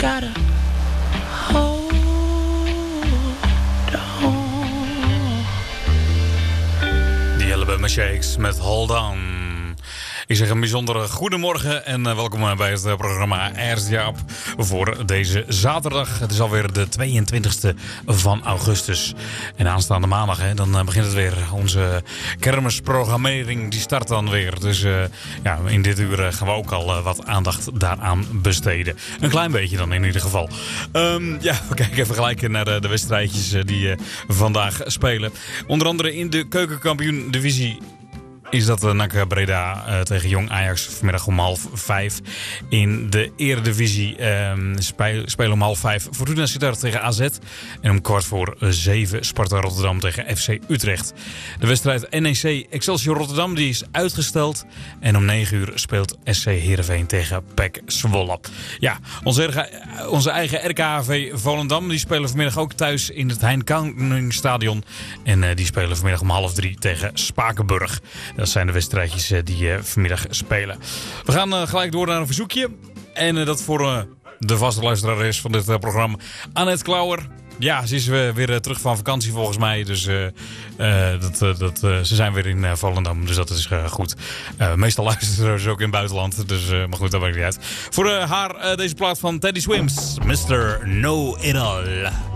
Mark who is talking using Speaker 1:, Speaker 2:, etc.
Speaker 1: gotta hold on.
Speaker 2: Die Alabama Shakes met Hold On. Ik zeg een bijzondere goedemorgen en welkom bij het programma Erstjaap voor deze zaterdag. Het is alweer de 22e van augustus. En aanstaande maandag, dan begint het weer. Onze kermisprogrammering die start dan weer. Dus ja, in dit uur gaan we ook al wat aandacht daaraan besteden. Een klein beetje dan in ieder geval. Ja, we kijken even gelijk naar de wedstrijdjes die vandaag spelen. Onder andere in de keukenkampioen-divisie is dat NAC Breda tegen Jong Ajax vanmiddag om 4:30. In de eredivisie spelen om 5:30 Fortuna Sittard tegen AZ. En om 6:15 Sparta Rotterdam tegen FC Utrecht. De wedstrijd NEC Excelsior Rotterdam die is uitgesteld. En om 9:00 speelt SC Heerenveen tegen PEC Zwolle. Ja, onze eigen RKHV Volendam die spelen vanmiddag ook thuis in het Hein Koningsstadion. En die spelen vanmiddag om 2:30 tegen Spakenburg. Dat zijn de wedstrijdjes die vanmiddag spelen. We gaan gelijk door naar een verzoekje. En dat voor de vaste luisteraar is van dit programma. Annette Klauwer. Ja, ze is weer terug van vakantie volgens mij. Dus ze zijn weer in Volendam. Dus dat is goed. Meestal luisteren ze ook in het buitenland. Dus, maar goed, dat maakt niet uit. Voor haar deze plaat van Teddy Swims. Mr. Know It All.